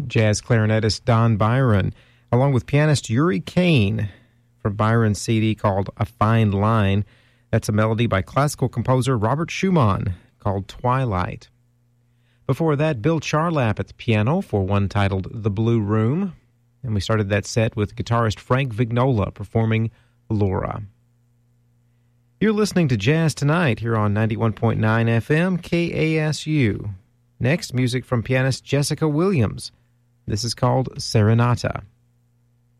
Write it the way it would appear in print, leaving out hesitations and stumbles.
jazz clarinetist Don Byron, along with pianist Yuri Kane from Byron's CD called A Fine Line. That's a melody by classical composer Robert Schumann called Twilight. Before that, Bill Charlap at the piano for one titled The Blue Room. And we started that set with guitarist Frank Vignola performing Laura. You're listening to Jazz Tonight here on 91.9 FM KASU. Next, music from pianist Jessica Williams. This is called Serenata.